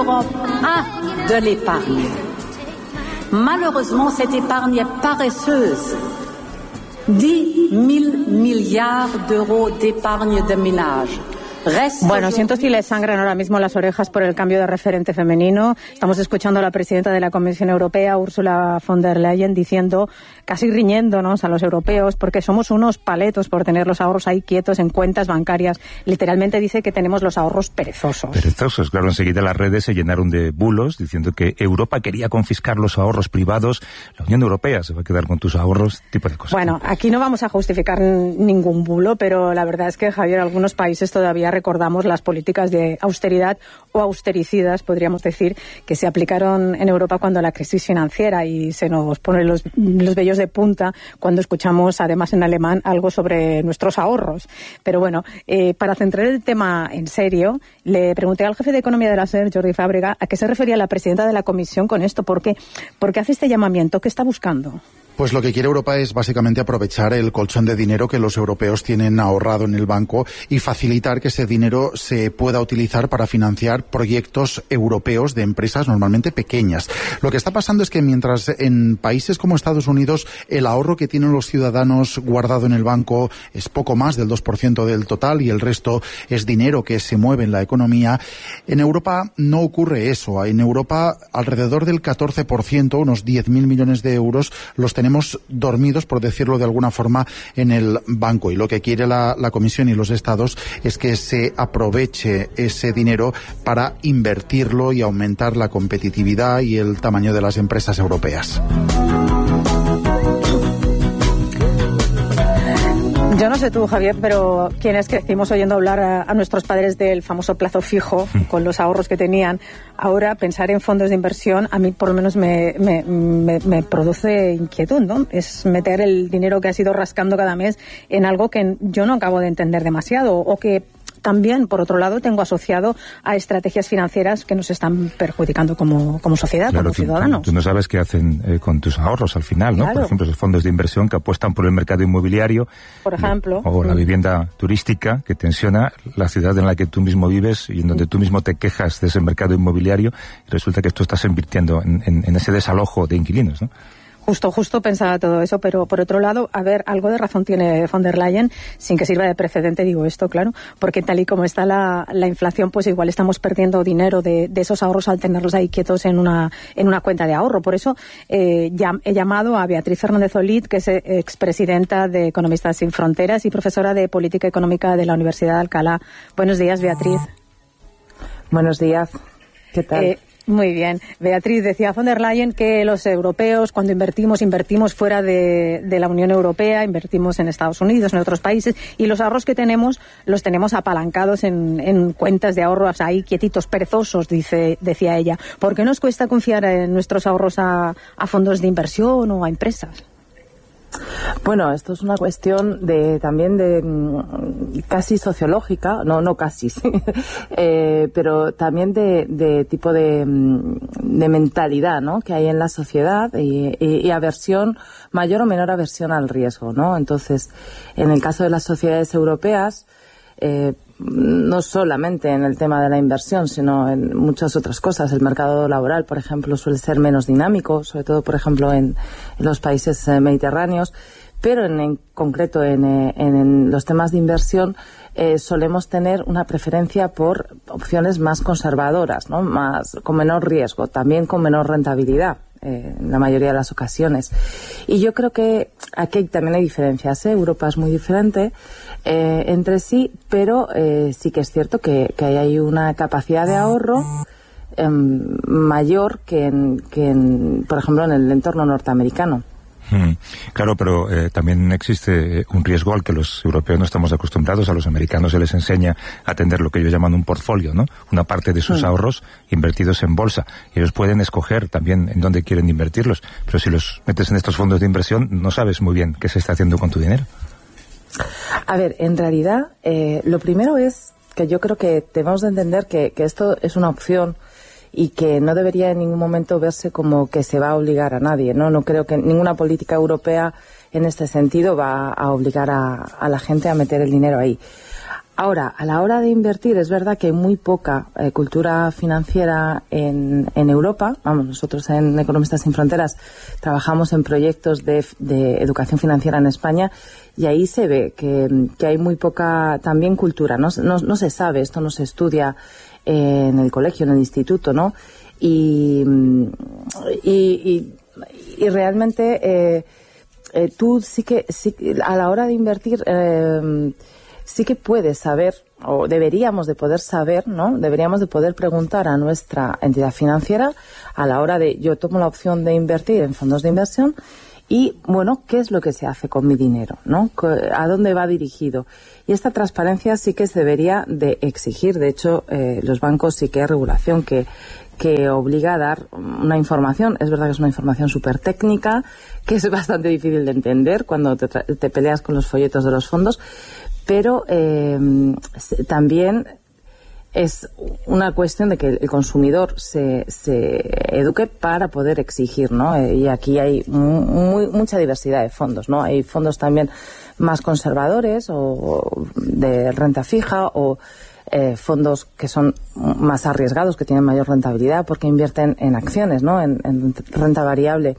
L'Europe a de l'épargne. Malheureusement, cette épargne est paresseuse. 10.000 milliards d'euros d'épargne de ménage. Bueno, siento si le sangran ahora mismo las orejas por el cambio de referente femenino. Estamos escuchando a la presidenta de la Comisión Europea, Ursula von der Leyen, diciendo, casi riñéndonos a los europeos, porque somos unos paletos por tener los ahorros ahí quietos en cuentas bancarias. Literalmente dice que tenemos los ahorros perezosos. Perezosos, claro. Enseguida las redes se llenaron de bulos diciendo que Europa quería confiscar los ahorros privados. La Unión Europea se va a quedar con tus ahorros, tipo de cosas. Bueno, aquí no vamos a justificar ningún bulo, pero la verdad es que, Javier, algunos países todavía recordamos las políticas de austeridad o austericidas, podríamos decir, que se aplicaron en Europa cuando la crisis financiera, y se nos ponen los vellos de punta cuando escuchamos, además en alemán, algo sobre nuestros ahorros. Pero bueno, para centrar el tema en serio, le pregunté al jefe de economía de la SER, Jordi Fàbrega, a qué se refería la presidenta de la Comisión con esto. ¿Por qué hace este llamamiento? ¿Qué está buscando? Pues lo que quiere Europa es básicamente aprovechar el colchón de dinero que los europeos tienen ahorrado en el banco y facilitar que ese dinero se pueda utilizar para financiar proyectos europeos de empresas normalmente pequeñas. Lo que está pasando es que mientras en países como Estados Unidos el ahorro que tienen los ciudadanos guardado en el banco es poco más del 2% del total y el resto es dinero que se mueve en la economía, en Europa no ocurre eso. En Europa alrededor del 14%, unos 10.000 millones de euros, los tenemos dormidos, por decirlo de alguna forma, en el banco. Y lo que quiere la Comisión y los Estados es que se aproveche ese dinero para invertirlo y aumentar la competitividad y el tamaño de las empresas europeas. Yo no sé tú, Javier, pero quienes crecimos oyendo hablar a nuestros padres del famoso plazo fijo, con los ahorros que tenían, ahora pensar en fondos de inversión a mí por lo menos me produce inquietud, ¿no? Es meter el dinero que has ido rascando cada mes en algo que yo no acabo de entender demasiado, o que también, por otro lado, tengo asociado a estrategias financieras que nos están perjudicando como sociedad, claro, como ciudadanos. Tú no sabes qué hacen con tus ahorros al final, ¿no? Claro. Por ejemplo, esos fondos de inversión que apuestan por el mercado inmobiliario, por ejemplo, o la vivienda turística que tensiona la ciudad en la que tú mismo vives y en donde tú mismo te quejas de ese mercado inmobiliario, y resulta que tú estás invirtiendo en ese desalojo de inquilinos, ¿no? Justo pensaba todo eso, pero por otro lado, a ver, algo de razón tiene von der Leyen, sin que sirva de precedente digo esto, claro, porque tal y como está la inflación, pues igual estamos perdiendo dinero de esos ahorros al tenerlos ahí quietos en una cuenta de ahorro. Por eso he llamado a Beatriz Fernández Olid, que es expresidenta de Economistas Sin Fronteras y profesora de Política Económica de la Universidad de Alcalá. Buenos días, Beatriz. Buenos días. ¿Qué tal? Muy bien. Beatriz, decía von der Leyen que los europeos, cuando invertimos fuera de la Unión Europea, invertimos en Estados Unidos, en otros países, y los ahorros que tenemos los tenemos apalancados en cuentas de ahorros ahí quietitos, perezosos, decía ella. ¿Por qué nos cuesta confiar en nuestros ahorros a fondos de inversión o a empresas? Bueno, esto es una cuestión también de casi sociológica, no casi, sí, pero también de tipo de mentalidad, ¿no?, que hay en la sociedad y aversión, mayor o menor aversión al riesgo, ¿no? Entonces, en el caso de las sociedades europeas, no solamente en el tema de la inversión, sino en muchas otras cosas. El mercado laboral, por ejemplo, suele ser menos dinámico, sobre todo, por ejemplo, en los países mediterráneos, pero en concreto en los temas de inversión solemos tener una preferencia por opciones más conservadoras, ¿no?, con menor riesgo, también con menor rentabilidad. En la mayoría de las ocasiones. Y yo creo que aquí también hay diferencias, ¿eh? Europa es muy diferente entre sí, pero sí que es cierto que hay una capacidad de ahorro mayor que por ejemplo, en el entorno norteamericano. Claro, pero también existe un riesgo al que los europeos no estamos acostumbrados. A los americanos se les enseña a tener lo que ellos llaman un portfolio, ¿no? Una parte de sus ahorros invertidos en bolsa. Y ellos pueden escoger también en dónde quieren invertirlos. Pero si los metes en estos fondos de inversión, no sabes muy bien qué se está haciendo con tu dinero. A ver, en realidad, lo primero es que yo creo que debemos de entender que esto es una opción y que no debería en ningún momento verse como que se va a obligar a nadie, ¿no? No creo que ninguna política europea en este sentido va a obligar a la gente a meter el dinero ahí. Ahora, a la hora de invertir, es verdad que hay muy poca cultura financiera en Europa. Vamos, nosotros en Economistas Sin Fronteras trabajamos en proyectos de educación financiera en España y ahí se ve que hay muy poca también cultura. No se sabe, esto no se estudia en el colegio, en el instituto, ¿no? Y realmente tú sí que a la hora de invertir sí que puedes saber, o deberíamos de poder saber, ¿no? Deberíamos de poder preguntar a nuestra entidad financiera a la hora de, yo tomo la opción de invertir en fondos de inversión y, bueno, ¿qué es lo que se hace con mi dinero, ¿no? ¿A dónde va dirigido? Y esta transparencia sí que se debería de exigir. De hecho, los bancos sí que hay regulación que obliga a dar una información. Es verdad que es una información súper técnica, que es bastante difícil de entender cuando te peleas con los folletos de los fondos, pero también es una cuestión de que el consumidor se eduque para poder exigir, ¿no? Y aquí hay mucha diversidad de fondos, ¿no? Hay fondos también más conservadores o de renta fija o fondos que son más arriesgados, que tienen mayor rentabilidad porque invierten en acciones, ¿no? En renta variable.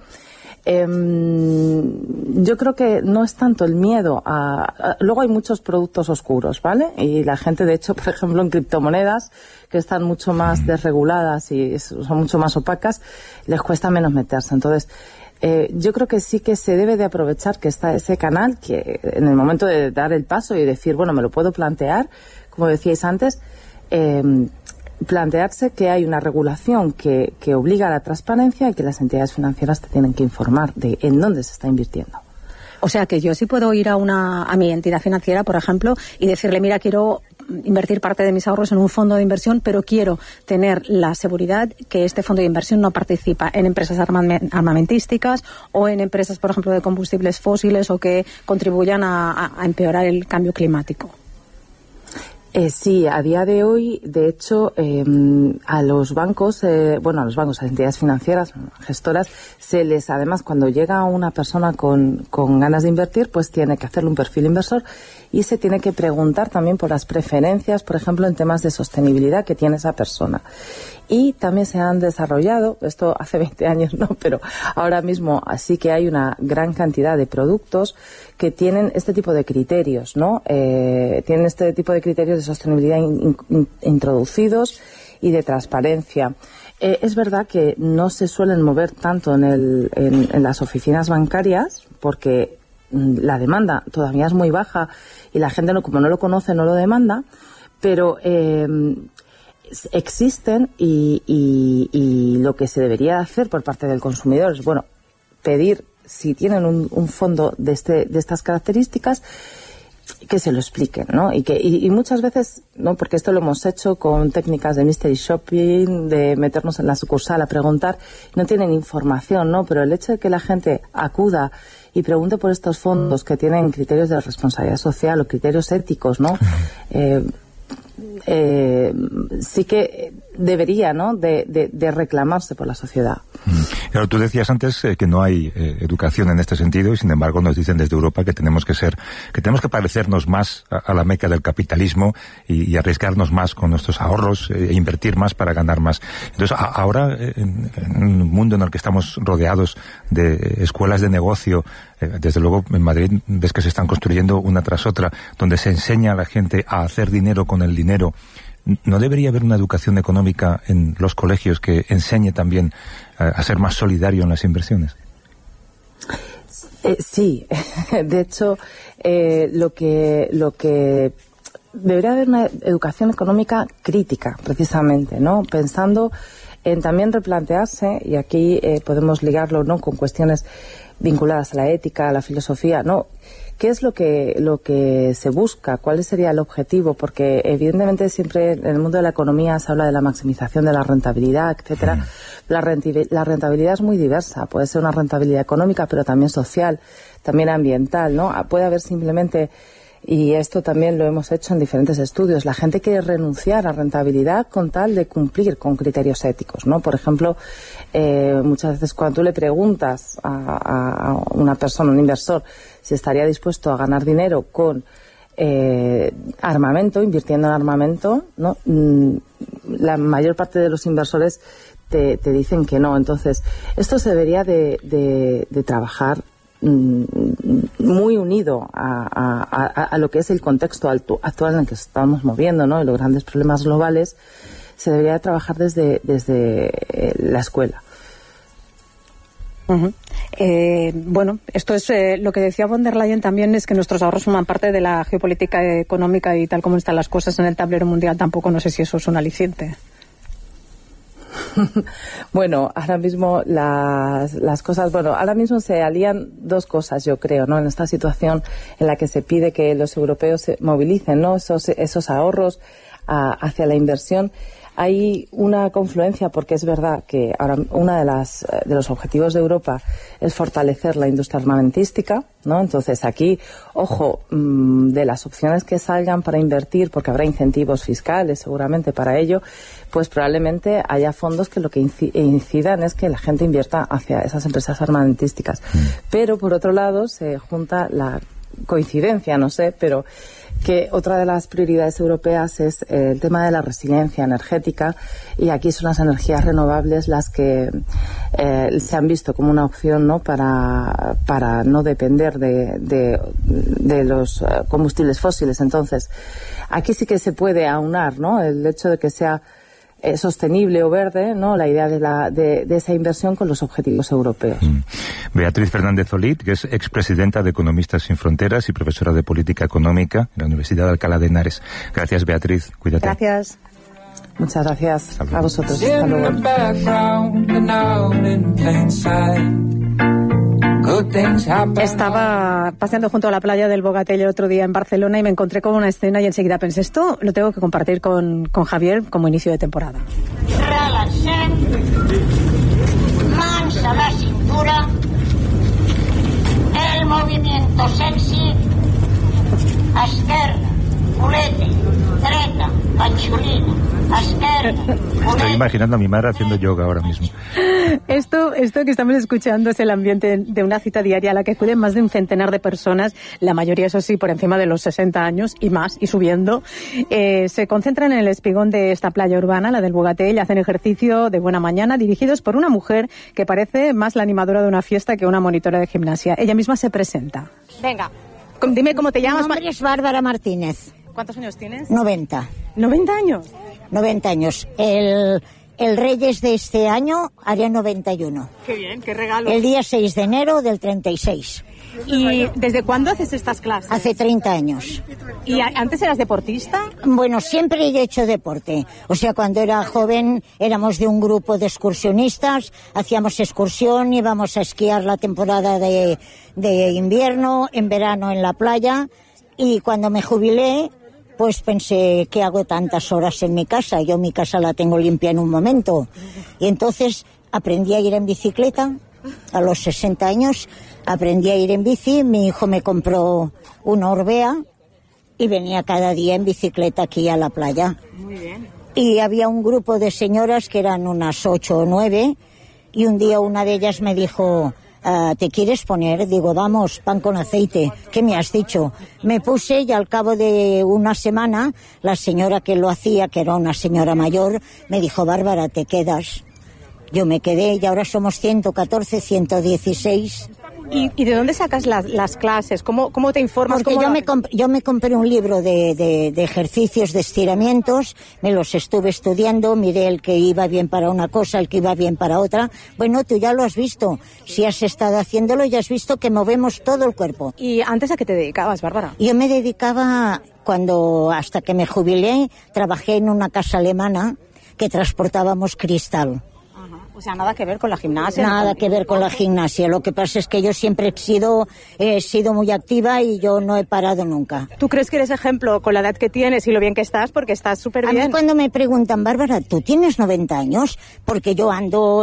Yo creo que no es tanto el miedo luego hay muchos productos oscuros, ¿vale? Y la gente, de hecho, por ejemplo, en criptomonedas, que están mucho más desreguladas y son mucho más opacas, les cuesta menos meterse. Entonces, yo creo que sí que se debe de aprovechar que está ese canal, que en el momento de dar el paso y decir, bueno, me lo puedo plantear, como decíais antes, plantearse que hay una regulación que obliga a la transparencia y que las entidades financieras te tienen que informar de en dónde se está invirtiendo. O sea que yo sí puedo ir a mi entidad financiera, por ejemplo, y decirle, mira, quiero invertir parte de mis ahorros en un fondo de inversión, pero quiero tener la seguridad que este fondo de inversión no participa en empresas armamentísticas o en empresas, por ejemplo, de combustibles fósiles o que contribuyan a empeorar el cambio climático. Sí, a día de hoy, de hecho, a los bancos, a las entidades financieras, gestoras, además, cuando llega una persona con ganas de invertir, pues tiene que hacerle un perfil inversor y se tiene que preguntar también por las preferencias, por ejemplo, en temas de sostenibilidad que tiene esa persona. Y también se han desarrollado, esto hace 20 años no, pero ahora mismo sí que hay una gran cantidad de productos que tienen este tipo de criterios, ¿no? Tienen este tipo de criterios de sostenibilidad introducidos y de transparencia. Es verdad que no se suelen mover tanto en las oficinas bancarias porque la demanda todavía es muy baja y la gente, como no lo conoce, no lo demanda, pero existen y lo que se debería hacer por parte del consumidor es, bueno, pedir, si tienen un fondo de estas características, que se lo expliquen, ¿no? Y muchas veces, ¿no? Porque esto lo hemos hecho con técnicas de mystery shopping, de meternos en la sucursal a preguntar, no tienen información, ¿no? Pero el hecho de que la gente acuda y pregunte por estos fondos que tienen criterios de responsabilidad social o criterios éticos, ¿no? Sí que debería, ¿no? de reclamarse por la sociedad. Claro, tú decías antes que no hay educación en este sentido y sin embargo nos dicen desde Europa que tenemos que parecernos más a la meca del capitalismo y arriesgarnos más con nuestros ahorros e invertir más para ganar más. Entonces, ahora en un mundo en el que estamos rodeados de escuelas de negocio, desde luego en Madrid ves que se están construyendo una tras otra, donde se enseña a la gente a hacer dinero con el dinero. ¿No debería haber una educación económica en los colegios que enseñe también a ser más solidario en las inversiones? Sí, de hecho, lo que debería haber una educación económica crítica, precisamente, ¿no? Pensando en también replantearse, y aquí podemos ligarlo, ¿no?, con cuestiones vinculadas a la ética, a la filosofía, ¿no? ¿Qué es lo que se busca? ¿Cuál sería el objetivo? Porque evidentemente siempre en el mundo de la economía se habla de la maximización de la rentabilidad, etcétera. La rentabilidad es muy diversa. Puede ser una rentabilidad económica, pero también social, también ambiental, ¿no? Puede haber simplemente, y esto también lo hemos hecho en diferentes estudios, la gente quiere renunciar a rentabilidad con tal de cumplir con criterios éticos, ¿no? Por ejemplo, muchas veces cuando tú le preguntas a una persona, un inversor, si estaría dispuesto a ganar dinero con armamento, invirtiendo en armamento, ¿no? La mayor parte de los inversores te dicen que no. Entonces, esto se debería de trabajar muy unido a lo que es el contexto actual en el que estamos moviendo, ¿no? Y los grandes problemas globales. Se debería trabajar desde la escuela. Uh-huh. Bueno, esto es lo que decía von der Leyen también, es que nuestros ahorros forman parte de la geopolítica económica, y tal como están las cosas en el tablero mundial, tampoco no sé si eso es un aliciente. Bueno, ahora mismo las cosas, ahora mismo se alían dos cosas, yo creo, ¿no? En esta situación en la que se pide que los europeos se movilicen, ¿no? Esos ahorros hacia la inversión. Hay una confluencia, porque es verdad que ahora una de los objetivos de Europa es fortalecer la industria armamentística, ¿no? Entonces aquí, ojo, de las opciones que salgan para invertir, porque habrá incentivos fiscales seguramente para ello, pues probablemente haya fondos que lo que incidan es que la gente invierta hacia esas empresas armamentísticas. Pero por otro lado se junta la coincidencia, no sé, pero que otra de las prioridades europeas es el tema de la resiliencia energética, y aquí son las energías renovables las que se han visto como una opción, ¿no? para no depender de los combustibles fósiles. Entonces, aquí sí que se puede aunar, ¿no? El hecho de que sea sostenible o verde, ¿no? La idea de esa inversión con los objetivos europeos. Beatriz Fernández Olid, que es expresidenta de Economistas Sin Fronteras y profesora de Política Económica en la Universidad de Alcalá de Henares. Gracias, Beatriz. Cuídate. Gracias. Muchas gracias a vosotros. Hasta luego. Estaba paseando junto a la playa del Bogatell el otro día en Barcelona y me encontré con una escena y enseguida pensé, esto lo tengo que compartir con Javier como inicio de temporada. Relaxem, mans a la cintura, el movimiento sexy, esquerra, culete, dreta, panxolina, esquerra. Estoy imaginando a mi madre haciendo yoga ahora mismo. Esto que estamos escuchando es el ambiente de una cita diaria a la que acuden más de un centenar de personas, la mayoría, eso sí, por encima de los 60 años y más, y subiendo. Se concentran en el espigón de esta playa urbana, la del Bogatell, hacen ejercicio de buena mañana, dirigidos por una mujer que parece más la animadora de una fiesta que una monitora de gimnasia. Ella misma se presenta. Venga, dime cómo te llamas. Mi nombre es Bárbara Martínez. ¿Cuántos años tienes? 90. ¿90 años? 90 años. El Reyes de este año haría 91. Qué bien, qué regalo. El día 6 de enero del 36. ¿Y desde cuándo haces estas clases? Hace 30 años. ¿Y antes eras deportista? Bueno, siempre he hecho deporte. O sea, cuando era joven éramos de un grupo de excursionistas, hacíamos excursión, íbamos a esquiar la temporada de invierno, en verano en la playa, y cuando me jubilé, pues pensé, ¿qué hago tantas horas en mi casa? Yo mi casa la tengo limpia en un momento. Y entonces aprendí a ir en bicicleta. A los 60 años aprendí a ir en bici. Mi hijo me compró una Orbea y venía cada día en bicicleta aquí a la playa. Muy bien. Y había un grupo de señoras que eran unas 8 o 9, y un día una de ellas me dijo, ¿te quieres poner? Digo, vamos, pan con aceite. ¿Qué me has dicho? Me puse, y al cabo de una semana, la señora que lo hacía, que era una señora mayor, me dijo, Bárbara, ¿te quedas? Yo me quedé, y ahora somos 114, 116. ¿Y de dónde sacas las clases? ¿Cómo te informas? Porque yo me compré un libro de ejercicios, de estiramientos, me los estuve estudiando, miré el que iba bien para una cosa, el que iba bien para otra. Bueno, tú ya lo has visto. Si has estado haciéndolo, ya has visto que movemos todo el cuerpo. ¿Y antes a qué te dedicabas, Bárbara? Yo me dedicaba, hasta que me jubilé, trabajé en una casa alemana que transportábamos cristal. O sea, nada que ver con la gimnasia. Nada que ver con la gimnasia. Lo que pasa es que yo siempre he sido muy activa y yo no he parado nunca. ¿Tú crees que eres ejemplo con la edad que tienes y lo bien que estás? Porque estás súper bien. A mí cuando me preguntan, Bárbara, ¿tú tienes 90 años? Porque yo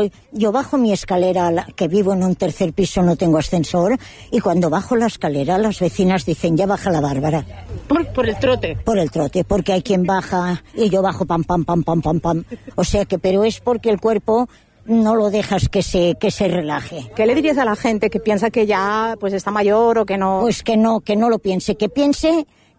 bajo mi escalera, que vivo en un tercer piso, no tengo ascensor, y cuando bajo la escalera las vecinas dicen, ya baja la Bárbara. ¿Por el trote? Por el trote, porque hay quien baja y yo bajo pam, pam, pam, pam, pam, pam. O sea que, pero es porque el cuerpo no lo dejas que se relaje. ¿Qué le dirías a la gente que piensa que ya pues está mayor o que no? Pues que no lo piense, que piense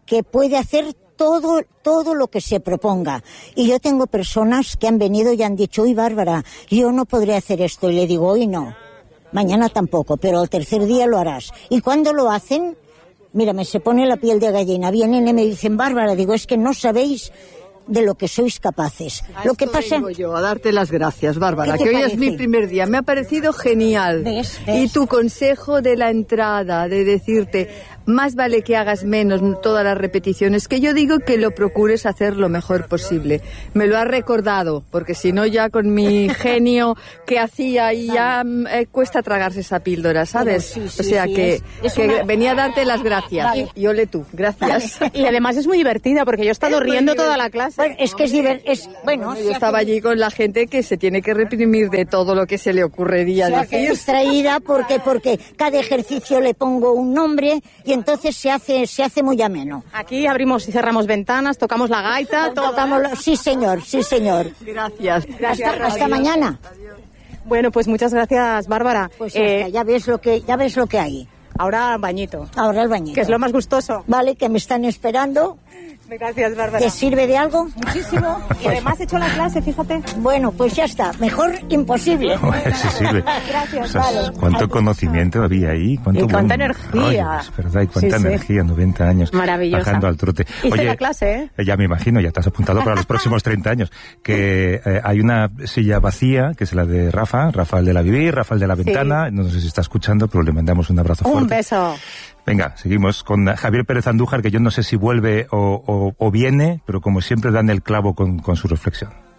que puede hacer todo lo que se proponga. Y yo tengo personas que han venido y han dicho, uy, Bárbara, yo no podré hacer esto. Y le digo, hoy no, mañana tampoco, pero al tercer día lo harás. Y cuando lo hacen, mira, me se pone la piel de gallina. Vienen y me dicen, Bárbara, digo, es que no sabéis de lo que sois capaces. Lo que pasa... Vengo yo a darte las gracias, Bárbara, ¿Qué que te hoy parece? es mi primer día. Me ha parecido genial. ¿Ves? Y tu consejo de la entrada, de decirte, más vale que hagas menos todas las repeticiones, que yo digo que lo procures hacer lo mejor posible. Me lo has recordado, porque si no ya con mi genio que hacía y ya cuesta tragarse esa píldora, ¿sabes? Sí, o sea que venía a darte las gracias. Vale. Y ole tú, gracias. Y además es muy divertida, porque yo he estado riendo toda la clase. Bueno, es que bueno, Yo estaba allí con la gente que se tiene que reprimir de todo lo que se le ocurriría se hace decir. distraída porque cada ejercicio le pongo un nombre y entonces se hace muy ameno. Aquí abrimos y cerramos ventanas, tocamos la gaita, Sí, señor. Gracias. Hasta mañana. Bueno, pues muchas gracias, Bárbara. Pues ya ves lo que hay. Ahora bañito, Ahora el bañito. que es lo más gustoso. Vale, que me están esperando. Gracias, Bárbara. ¿Te sirve de algo? Muchísimo. Y además he hecho la clase, fíjate. Bueno, pues ya está. Mejor imposible. Sí sirve. Gracias, vale. ¿Cuánto conocimiento había ahí? Y cuánta energía. Es verdad, y cuánta Sí, sí. energía, 90 años. Maravillosa. Bajando al trote. Hice la clase, ¿eh? Ya me imagino, ya te has apuntado para los próximos 30 años, que hay una silla vacía, que es la de Rafael de la Vivir, Rafael de la Ventana, no sé si está escuchando, pero le mandamos un abrazo fuerte. Un beso. Venga, seguimos con Javier Pérez Andújar, que yo no sé si vuelve o viene, pero como siempre dan el clavo con su reflexión.